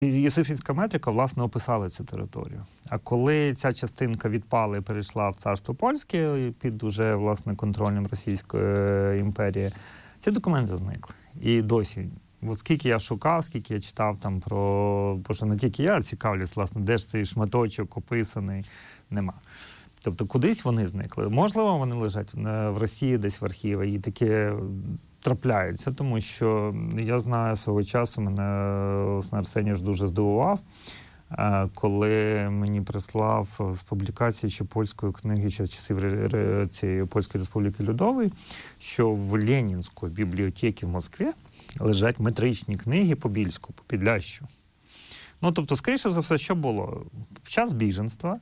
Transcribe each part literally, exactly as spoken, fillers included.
Єсифівська метрика, власне, описала цю територію. А коли ця частинка відпала і перейшла в царство польське під уже, власне, контролем Російської імперії, ці документи зникли. І досі. Бо скільки я шукав, скільки я читав там про... Бо що не тільки я цікавлюсь, власне, де ж цей шматочок описаний, нема. Тобто кудись вони зникли. Можливо, вони лежать в Росії десь в архіві, і таке трапляється, тому що я знаю свого часу, мене Арсеній ж дуже здивував, коли мені прислав з публікації ще польської книги, ще з часів цієї Польської Республіки Людової, що в Ленінській бібліотеці в Москві лежать метричні книги по Більську, по Підлящу. Ну, тобто, скоріше за все, що було? В час біженства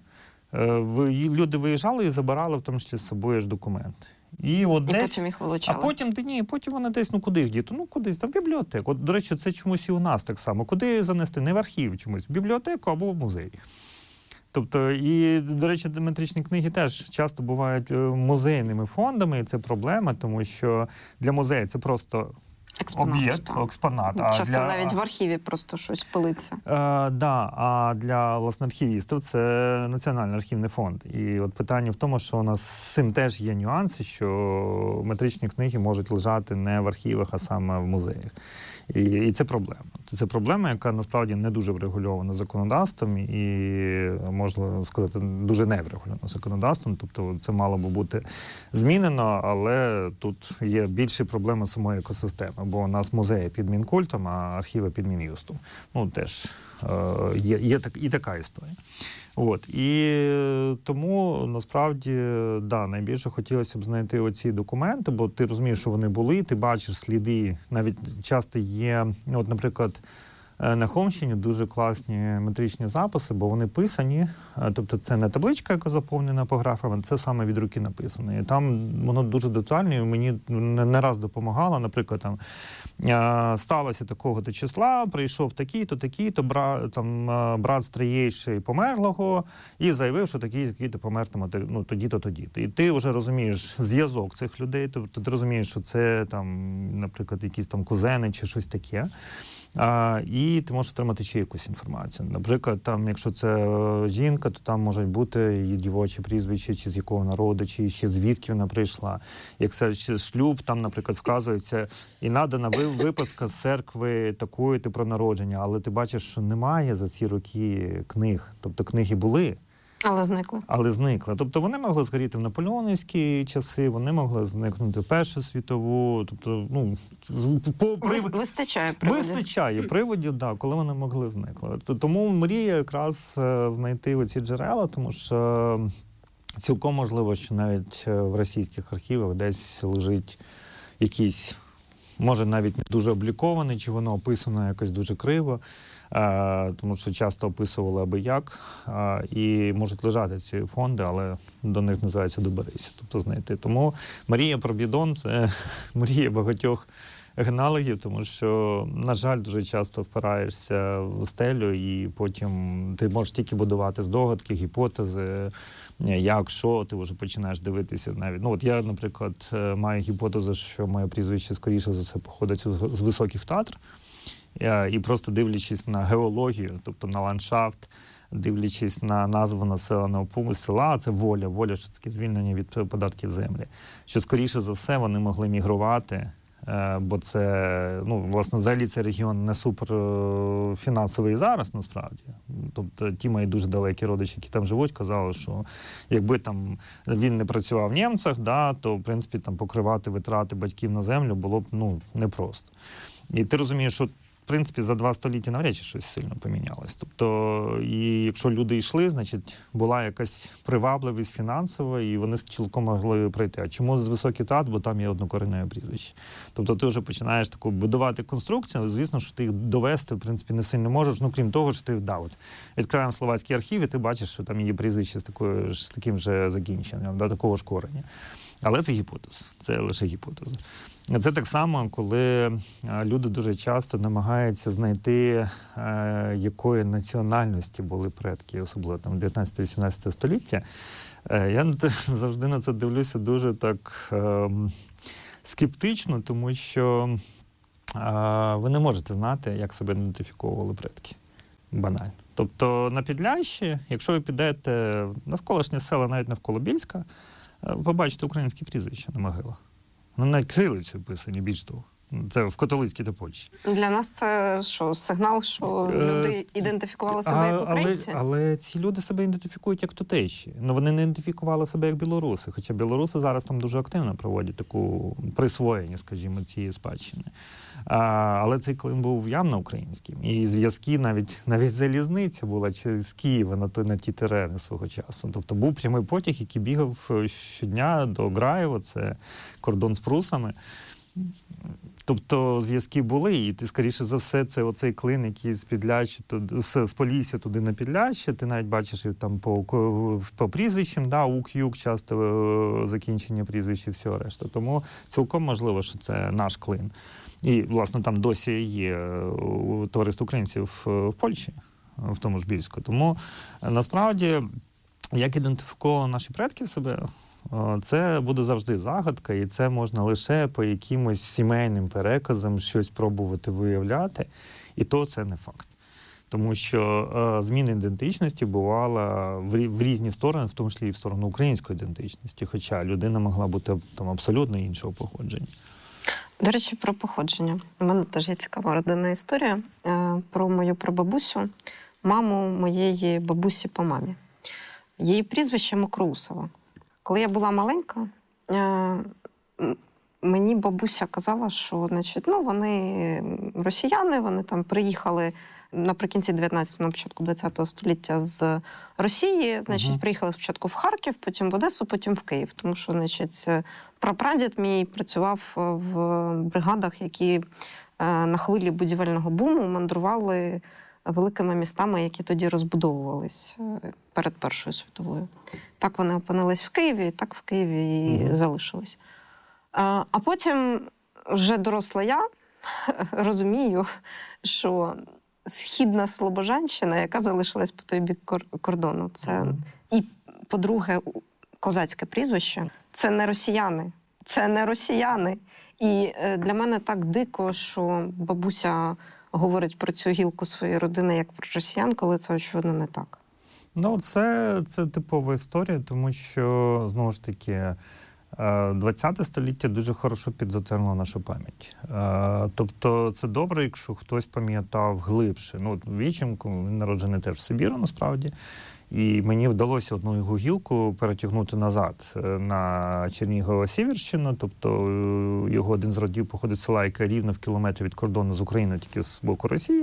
люди виїжджали і забирали, в тому числі, з собою ж документи. І, от і десь, потім їх вилучали. А потім, ні, потім вони десь, ну куди їх діти? Ну кудись, там в бібліотеку. От, до речі, це чомусь і у нас так само. Куди занести? Не в архів чомусь, в бібліотеку або в музей. Тобто, і, до речі, метричні книги теж часто бувають музейними фондами, і це проблема, тому що для музею це просто об'єкт, експонат. Часто для... навіть в архіві просто щось пилиться. Так, да, а для, власне, архівістів це Національний архівний фонд. І от питання в тому, що у нас з цим теж є нюанси, що метричні книги можуть лежати не в архівах, а саме в музеях. І, і це проблема. Це проблема, яка насправді не дуже врегульована законодавством і, можна сказати, дуже не врегульована законодавством. Тобто це мало би бути змінено, але тут є більші проблеми самої екосистеми. Бо у нас музеї під Мінкультом, а архіви під Мін'юстом. Ну, теж е, є, є так, і така історія. От. І тому, насправді, да, найбільше хотілося б знайти оці документи, бо ти розумієш, що вони були, ти бачиш сліди, навіть часто є, от, наприклад, на Хомщині дуже класні метричні записи, бо вони писані, тобто це не табличка, яка заповнена по графам, це саме від руки написано. І там воно дуже детально, і мені не раз допомагало. Наприклад, там сталося такого-то числа, прийшов такий-то, такий-то, брат, там, брат старіший померлого і заявив, що такий-то помер там, ну, тоді-то, тоді-то. І ти вже розумієш зв'язок цих людей, тобто ти розумієш, що це, там, наприклад, якісь там кузени чи щось таке. А, і ти можеш отримати ще якусь інформацію. Наприклад, там, якщо це жінка, то там можуть бути її дівочі прізвища, чи з якого народу, чи ще звідки вона прийшла. Як це шлюб, там, наприклад, вказується і надана виписка з церкви такої ти про народження, але ти бачиш, що немає за ці роки книг. Тобто книги були, але зникли. Але зникли. Тобто вони могли згоріти в наполеонівські часи, вони могли зникнути в Першу світову. Тобто, ну, по прив... Вистачає приводів. Вистачає приводів, да, коли вони могли зникнути. Тому мрія якраз знайти оці джерела, тому що цілком можливо, що навіть в російських архівах десь лежить якийсь, може навіть не дуже облікований, чи воно описано якось дуже криво. А, тому що часто описували аби як, а, і можуть лежати ці фонди, але до них називається доберися, тобто знайти. Тому мрія про бідон – це мрія багатьох генеалогів, тому що, на жаль, дуже часто впираєшся в стелю, і потім ти можеш тільки будувати здогадки, гіпотези, як, що, ти вже починаєш дивитися навіть. Ну, от я, наприклад, маю гіпотезу, що моє прізвище, скоріше за все, походить з Високих Татр. І просто дивлячись на геологію, тобто на ландшафт, дивлячись на назву населеного пункту села, це воля, воля, що таке звільнення від податків землі, що, скоріше за все, вони могли мігрувати, бо це, ну, власне, взагалі цей регіон не суперфінансовий зараз, насправді. Тобто ті мої дуже далекі родичі, які там живуть, казали, що якби там він не працював в німцях, да, то, в принципі, там покривати витрати батьків на землю було б, ну, непросто. І ти розумієш, що в принципі, за два століття навряд чи щось сильно помінялось. Тобто, і якщо люди йшли, значить, була якась привабливість фінансова, і вони цілком могли пройти. А чому з Високий Тат? Бо там є однокоренне прізвище. Тобто ти вже починаєш таку будувати конструкцію, але, звісно, що ти їх довести, в принципі, не сильно можеш. Ну, крім того, що ти, да, от, відкриваємо словацький архів, і ти бачиш, що там є прізвище з, такою, з таким же закінченням, да, такого ж корення. Але це гіпотеза, це лише гіпотеза. Це так само, коли люди дуже часто намагаються знайти, е, якої національності були предки, особливо там дев'ятнадцяте-вісімнадцяте століття. Е, я завжди на це дивлюся дуже так е, скептично, тому що е, ви не можете знати, як себе ідентифіковували предки. Банально. Тобто на Підлящі, якщо ви підете навколишні села, навіть навколо Більська, побачите українські прізвища на могилах. Ну, навіть кирилицею писані, більш того. Це в католицькій та Польщі. Для нас це що, сигнал, що люди ідентифікували себе а, як українці? Але, але ці люди себе ідентифікують як тутейші. Ну, вони не ідентифікували себе як білоруси, хоча білоруси зараз там дуже активно проводять таку присвоєння, скажімо, цієї спадщини. А, але цей клин був явно українським. І зв'язки, навіть, навіть залізниця була через Києва на, той, на ті терени свого часу. Тобто був прямий потяг, який бігав щодня до Граєва, це кордон з прусами. Тобто зв'язки були, і ти, скоріше за все, це оцей клин, який з Підляща, з, з Полісся туди на Підляща, ти навіть бачиш там по, по прізвищам, да, Ук-Юк, часто закінчення прізвищ і все решта. Тому цілком можливо, що це наш клин. І, власне, там досі є товариство українців в Польщі, в тому ж Більську. Тому, насправді, як ідентифікували наші предки себе, це буде завжди загадка, і це можна лише по якимось сімейним переказам щось пробувати виявляти, і то це не факт. Тому що е, зміна ідентичності бувала в, в різні сторони, в тому числі і в сторону української ідентичності, хоча людина могла бути там абсолютно іншого походження. До речі, про походження. У мене теж є цікава родинна історія е, про мою прабабусю, маму моєї бабусі по мамі. Її прізвище Мокроусова. Коли я була маленька, мені бабуся казала, що, значить, ну, вони росіяни, вони там приїхали наприкінці дев'ятнадцятого, на початку ХХ століття з Росії, значить, uh-huh. приїхали спочатку в Харків, потім в Одесу, потім в Київ. Тому що, значить, прапрадід мій працював в бригадах, які на хвилі будівельного буму мандрували великими містами, які тоді розбудовувались перед Першою світовою. Так вони опинились в Києві, так в Києві і mm-hmm. залишились. А потім вже доросла я розумію, що східна Слобожанщина, яка залишилась по той бік кордону, це mm-hmm. і, по-друге, козацьке прізвище, це не росіяни. Це не росіяни. І для мене так дико, що бабуся говорить про цю гілку своєї родини як про росіян, коли це, очевидно, не так. Ну, це, це типова історія, тому що, знову ж таки, ХХ століття дуже хорошо підзатерло нашу пам'ять. Тобто це добре, якщо хтось пам'ятав глибше. Ну, Віченко, він народжений теж в Сибіру, насправді. І мені вдалося одну його гілку перетягнути назад на Чернігово-Сіверщину, тобто його один з родів походить з села, яке рівно в кілометрі від кордону з Україною, тільки з боку Росії.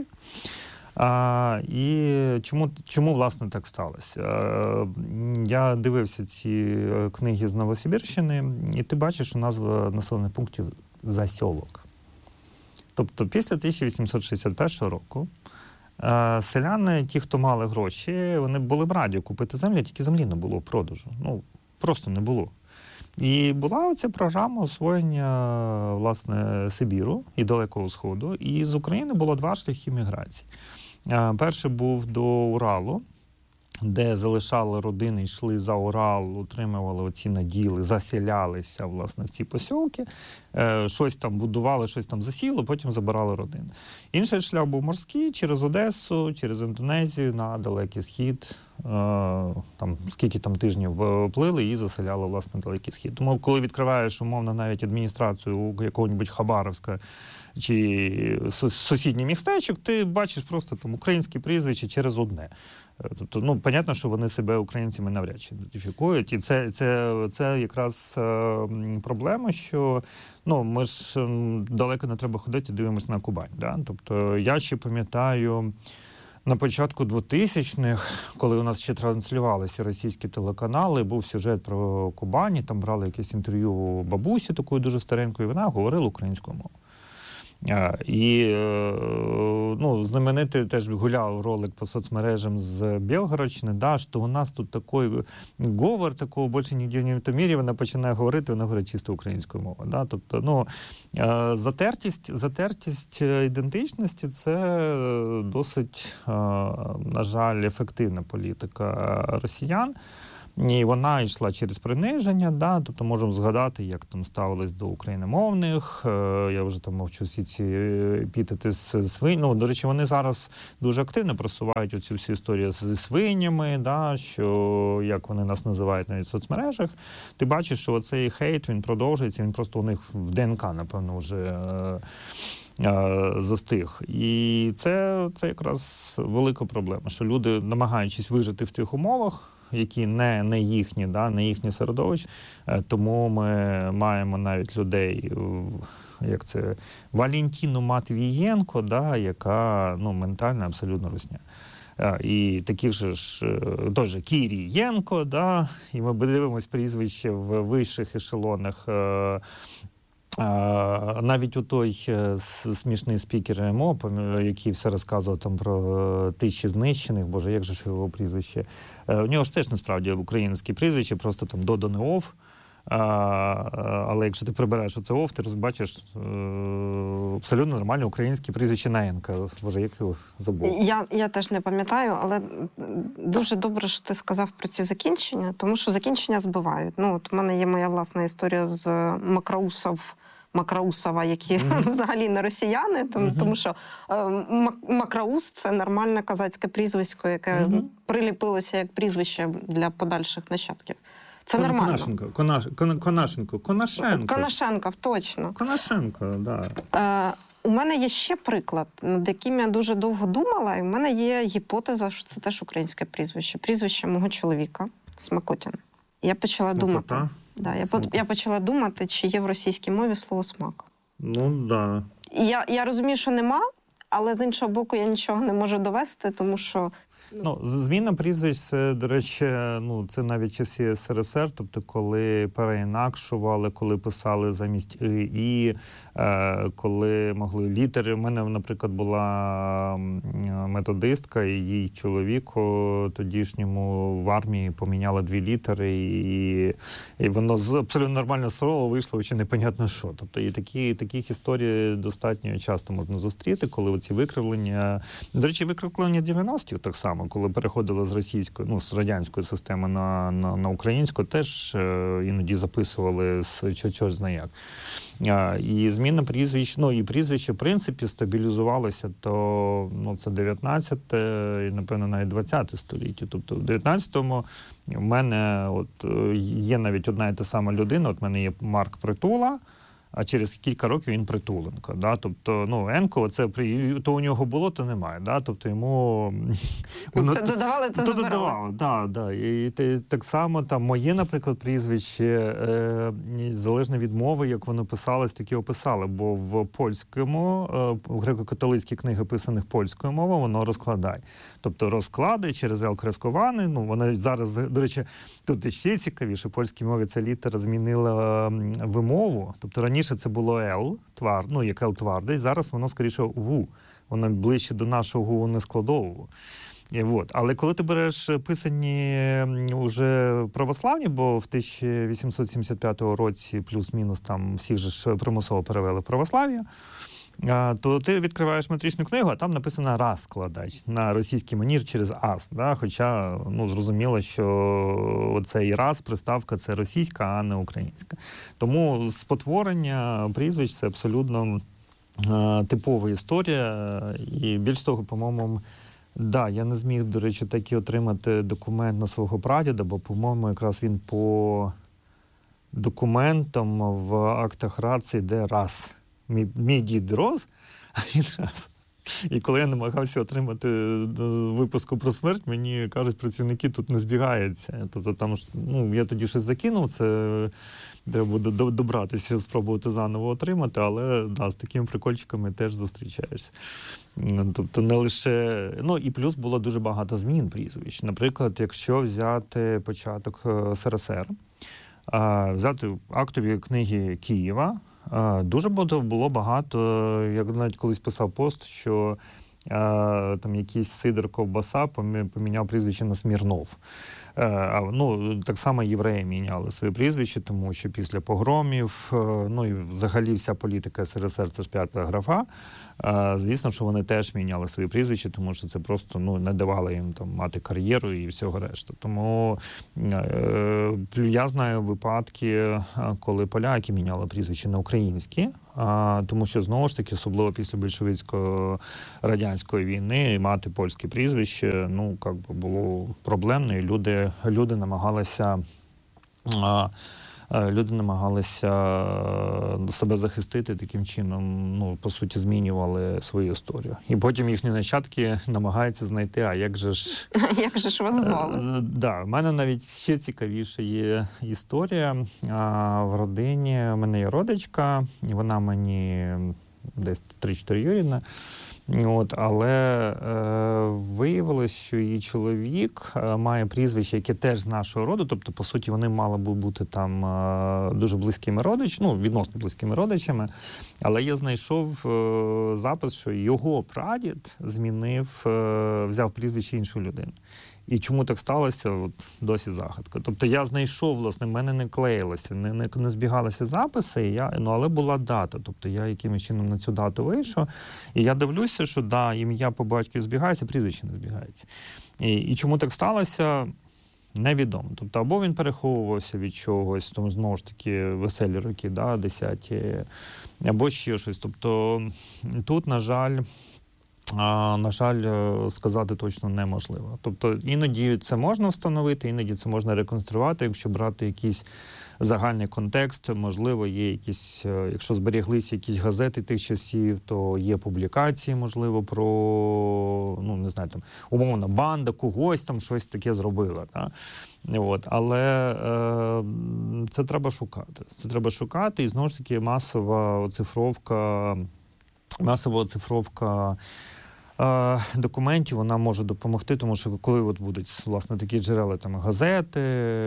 А, і чому, чому, власне, так сталося? А, я дивився ці книги з Новосибірщини, і ти бачиш, що назва населених пунктів «засьолок». Тобто після тисяча вісімсот шістдесят першого року селяни, ті, хто мали гроші, вони були б раді купити землю, тільки землі не було в продажу. Ну, просто не було. І була оця програма освоєння, власне, Сибіру і Далекого Сходу. І з України було два шляхи міграції. Перший був до Уралу, де залишали родини, йшли за Урал, отримували оці наділи, заселялися, власне, в ці посілки, щось там будували, щось там засіло, потім забирали родини. Інший шлях був морський, через Одесу, через Індонезію, на Далекий Схід, там, скільки там тижнів плили і заселяли, власне, Далекий Схід. Тому, коли відкриваєш, умовно, навіть адміністрацію якого-небудь Хабаровська чи сусідній містечок, ти бачиш просто там українські прізвища через одне. Тобто, ну, понятно, що вони себе українцями навряд чи ідентифікують. І це, це, це якраз е, проблема, що ну, ми ж е, далеко не треба ходити, дивимося на Кубань. Да? Тобто, я ще пам'ятаю, на початку двотисячних, коли у нас ще транслювалися російські телеканали, був сюжет про Кубань, там брали якесь інтерв'ю у бабусі, такої дуже старенької, вона говорила українською мовою. І ну, знаменитий теж гуляв ролик по соцмережам з Білгородщини, да, що у нас тут такий говор, такого більше ніде не в мірі, вона починає говорити, вона говорить чисто українською мовою. Да? Тобто, ну, затертість, затертість ідентичності – це досить, на жаль, ефективна політика росіян. І вона йшла через приниження, да, тобто можемо згадати, як там ставились до україномовних, я вже там мовчу всі ці епітети з свинь. Ну, до речі, вони зараз дуже активно просувають оцю всю історію зі свинями, да, що, як вони нас називають навіть в соцмережах. Ти бачиш, що оцей хейт, він продовжується, він просто у них в ДНК, напевно, вже застиг. І це, це якраз велика проблема, що люди, намагаючись вижити в тих умовах, які не, не їхні, да, не їхнє середовище, тому ми маємо навіть людей, як це, Валентину Матвієнко, да, яка, ну, ментально абсолютно русня. І таких же ж, той же Кірієнко, да, і ми дивимося прізвище в вищих ешелонах. Навіть у той смішний спікер МО, який все розказував там про тисячі знищених, боже, як же ж його прізвище. У нього ж теж насправді українське прізвище, просто там додане ОВ. Але якщо ти прибереш оце ОВ, ти розбачиш абсолютно нормальне українське прізвище Наєнка. Боже, як його забув. Я, я теж не пам'ятаю, але дуже добре, що ти сказав про ці закінчення, тому що закінчення збивають. Ну, от у мене є моя власна історія з Макроусов, Макроусова, які mm-hmm. взагалі не росіяни, тому, mm-hmm. тому що е, Макроус – це нормальне казацьке прізвисько, яке mm-hmm. приліпилося як прізвище для подальших нащадків. Це Кон, нормально. Конашенко, Конаш, Кон, Конашенко, Конашенко. Конашенко, точно. Конашенко, да. Е, у мене є ще приклад, над яким я дуже довго думала, і в мене є гіпотеза, що це теж українське прізвище. Прізвище мого чоловіка – Смакотін. Я почала Смакота? думати. Да, я, по, я почала думати, чи є в російській мові слово «смак». Ну, да. І я, я розумію, що нема, але з іншого боку я нічого не можу довести, тому що... Ну, зміна прізвищ, це, до речі, ну, це навіть часи СРСР, тобто коли переінакшували, коли писали замість «и», «і», е, коли могли літери. У мене, наприклад, була методистка, і їй чоловіку тодішньому в армії поміняли дві літери, і, і воно з абсолютно нормального слова вийшло, чи непонятно що. Тобто і такі, таких історій достатньо часто можна зустріти, коли оці викривлення... До речі, викривлення дев'яностих так само, коли переходили з російської, ну, з радянської системи на, на, на українську, теж е, іноді записували з чого знає як. А, і зміна прізвищ, ну, і прізвище, в принципі, стабілізувалося, то, ну, це дев'ятнадцяте і, напевно, навіть двадцяте століття. Тобто в дев'ятнадцятому в мене от є навіть одна і та сама людина, от в мене є Марк Притула, а через кілька років він Притуленко. Да? Тобто, ну, Енко, це, то у нього було, то немає. Да? Тобто йому... Воно, це додавали, це забирали. Додавали, да, да. І, і так само там моє, наприклад, прізвище, е, залежно від мови, як воно писалось, так і описали. Бо в польському, е, в греко-католицькі книги, писаних польською мовою, воно розкладає. Тобто розклади через «Л» кресковане, ну, вона зараз, до речі, тут ще цікавіше, в польській мові ця літера змінила вимову. Тобто раніше це було «Л», твар, ну, як «Л» твердий, зараз воно, скоріше, «гу». Воно ближче до нашого «гу» нескладового. І от. Але коли ти береш писані вже православні, бо в тисяча вісімсот сімдесят п'ятому році плюс-мінус там всіх же ж примусово перевели в православ'я, то ти відкриваєш метричну книгу, а там написано «розкладач» на російський манір через «ас». Да? Хоча, ну, зрозуміло, що цей «раз» приставка – це російська, а не українська. Тому спотворення прізвищ – це абсолютно е, типова історія. І більш того, по-моєму, да, я не зміг, до речі, так і отримати документ на свого прадіда, бо, по-моєму, якраз він по документам в актах рації йде «раз». Мій, мій дід рос, а він раз. І коли я намагався отримати випуску про смерть, мені кажуть, працівники, тут не збігається. Тобто там, ну, я тоді щось закинув, це треба буде добратися, спробувати заново отримати, але, да, з такими прикольчиками теж зустрічаєшся. Тобто не лише... Ну, і плюс було дуже багато змін прізвищ. Наприклад, якщо взяти початок СРСР, взяти актові книги Києва, дуже було багато, я навіть колись писав пост, що там якийсь Сидор Ковбаса поміняв прізвище на Смірнов. Ну, так само євреї міняли своє прізвище, тому що після погромів, ну і взагалі вся політика ес ер ес ер – це ж п'ята графа. Звісно, що вони теж міняли своє прізвище, тому що це просто, ну, не давало їм там мати кар'єру і всього решта. Тому е, я знаю випадки, коли поляки міняли прізвище на українські, а, тому що, знову ж таки, особливо після більшовицько-радянської війни, мати польське прізвище, ну, як би було проблемно, і люди, люди намагалися... А, Люди намагалися себе захистити таким чином, ну, по суті, змінювали свою історію. І потім їхні нащадки намагаються знайти, а як же ж... Як же ж вас звали? Да, в мене навіть ще цікавіша є історія. В родині в мене є родичка, і вона мені десь три-чотириюрідна. От, але е, виявилось, що її чоловік е, має прізвище, яке теж з нашого роду, тобто, по суті, вони мали б бути там е, дуже близькими родичами, ну, відносно близькими родичами, але я знайшов е, запис, що його прадід змінив, е, взяв прізвище іншої людини. І чому так сталося, от досі загадка. Тобто я знайшов, власне, в мене не клеїлося, не, не, не збігалися записи, і я, ну, але була дата. Тобто я якимось чином на цю дату вийшов, і я дивлюся, що да, ім'я по батькові збігається, прізвище не збігається. І, і чому так сталося, невідомо. Тобто або він переховувався від чогось, тому знову ж таки веселі роки, да, десяті, або ще щось. Тобто тут, на жаль, А, на жаль, сказати точно неможливо. Тобто іноді це можна встановити, іноді це можна реконструювати, якщо брати якийсь загальний контекст, можливо, є якісь, якщо зберіглися якісь газети тих часів, то є публікації, можливо, про, ну, не знаю, там, умовно, банда когось там щось таке зробила. Так? От. Але е, це треба шукати. Це треба шукати, і знову ж таки масова оцифровка, масова оцифровка е, документів, вона може допомогти, тому що коли от будуть, власне, такі джерела, там, газети,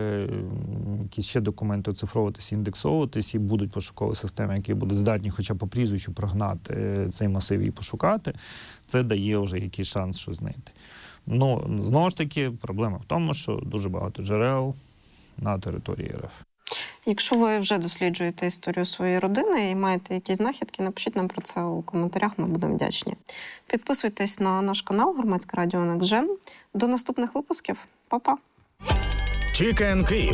якісь ще документи оцифровуватися, індексовуватись, і будуть пошукові системи, які будуть здатні хоча б по прізвищу прогнати цей масив і пошукати, це дає вже якийсь шанс, що знайти. Ну, знову ж таки, проблема в тому, що дуже багато джерел на території РФ. Якщо ви вже досліджуєте історію своєї родини і маєте якісь знахідки, напишіть нам про це у коментарях, ми будемо вдячні. Підписуйтесь на наш канал Громадське радіо Некс-Джен. До наступних випусків. Па-па! Чікен Київ.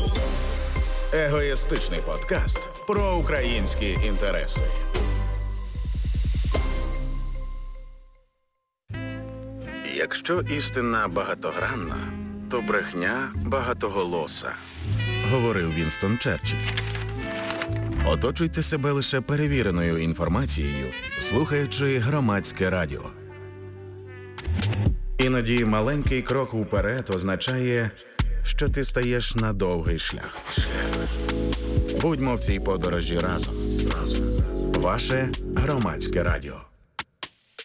Егоїстичний подкаст про українські інтереси. Якщо істина багатогранна, то брехня багатоголоса, говорив Вінстон Черчилль. Оточуйте себе лише перевіреною інформацією, слухаючи Громадське радіо. Іноді маленький крок уперед означає, що ти стаєш на довгий шлях. Будьмо в цій подорожі разом. Ваше Громадське радіо.